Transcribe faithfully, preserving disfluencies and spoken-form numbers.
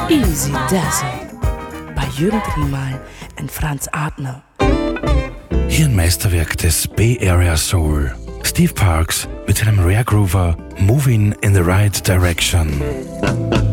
Easy Desert bei Jürgen Triemal und Franz Adner. Hier ein Meisterwerk des Bay Area Soul. Steve Parks mit seinem Rare Groover Moving in the Right Direction.